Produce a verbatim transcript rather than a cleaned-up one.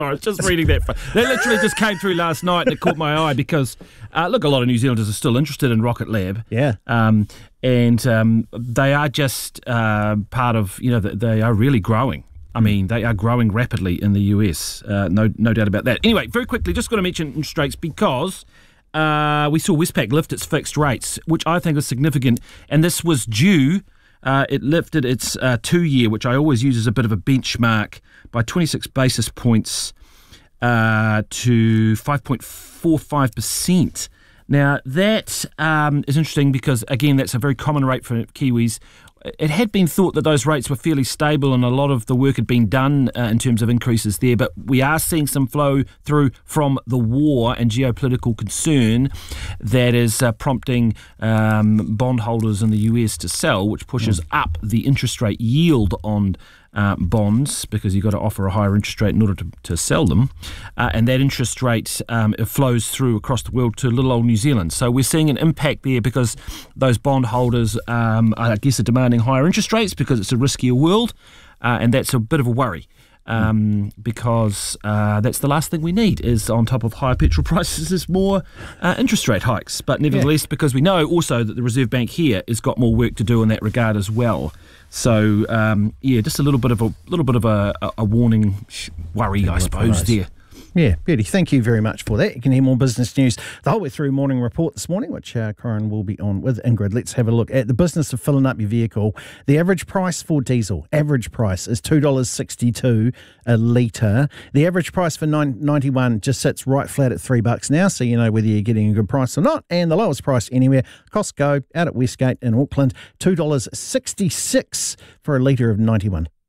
I was just reading that. That literally just came through last night and it caught my eye because, uh, look, a lot of New Zealanders are still interested in Rocket Lab. Yeah. Um, and um, they are just uh, part of, you know, they are really growing. I mean, they are growing rapidly in the U S. Uh, no no doubt about that. Anyway, very quickly, just got to mention interest rates because uh, we saw Westpac lift its fixed rates, which I think is significant. And this was due... Uh, it lifted its uh, two-year, which I always use as a bit of a benchmark, by twenty-six basis points uh, to five point four five percent. Now, that um, is interesting because, again, that's a very common rate for Kiwis. It had been thought that those rates were fairly stable and a lot of the work had been done uh, in terms of increases there, but we are seeing some flow through from the war and geopolitical concern that is uh, prompting um, bondholders in the U S to sell, which pushes mm. up the interest rate yield on Uh, bonds, because you've got to offer a higher interest rate in order to, to sell them. Uh, and that interest rate um, it flows through across the world to little old New Zealand. So we're seeing an impact there because those bondholders, um, I guess, are demanding higher interest rates because it's a riskier world. Uh, and that's a bit of a worry. Um, because uh, that's the last thing we need is, on top of higher petrol prices, is more uh, interest rate hikes. But nevertheless, yeah. because we know also that the Reserve Bank here has got more work to do in that regard as well. So um, yeah, just a little bit of a little bit of a, a warning worry, I suppose, there. Yeah, beauty. Thank you very much for that. You can hear more business news the whole way through Morning Report this morning, which uh, Corin will be on with Ingrid. Let's have a look at the business of filling up your vehicle. The average price for diesel, average price is two dollars sixty-two a litre. The average price for nine ninety-one just sits right flat at three bucks now, so you know whether you're getting a good price or not. And the lowest price anywhere, Costco out at Westgate in Auckland, two dollars sixty-six for a litre of ninety-one.